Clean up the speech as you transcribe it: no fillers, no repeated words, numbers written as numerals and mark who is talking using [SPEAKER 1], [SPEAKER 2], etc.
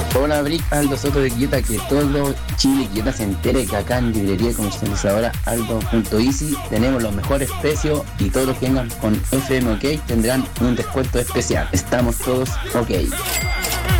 [SPEAKER 1] Hola, Brick, Aldo Soto de Quillota, que todo Chile, Quillota se entere que acá en librería y comercializadora Aldo.easy tenemos los mejores precios y todos los que vengan con FM OK tendrán un descuento especial. Estamos todos OK.